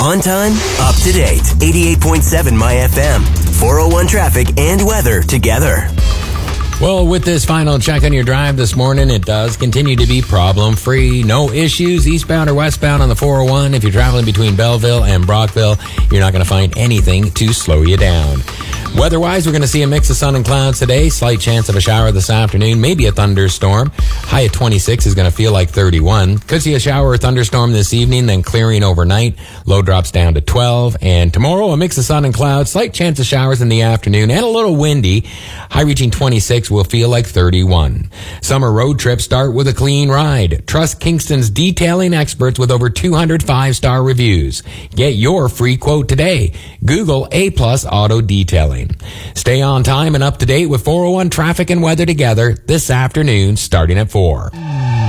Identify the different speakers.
Speaker 1: On time, up to date. 88.7 My FM. 401 traffic and weather together.
Speaker 2: Well, with this final check on your drive this morning, it does continue to be problem-free. No issues eastbound or westbound on the 401. If you're traveling between Belleville and Brockville, you're not going to find anything to slow you down. Weather-wise, we're going to see a mix of sun and clouds today. Slight chance of a shower this afternoon, maybe a thunderstorm. High at 26 is going to feel like 31. Could see a shower or thunderstorm this evening, then clearing overnight. Low drops down to 12. And tomorrow, a mix of sun and clouds. Slight chance of showers in the afternoon and a little windy. High reaching 26 will feel like 31. Summer road trips start with a clean ride. Trust Kingston's detailing experts with over 200 5-star reviews. Get your free quote today. Google A+ Auto Detailing. Stay on time and up to date with 401 traffic and weather together this afternoon starting at 4.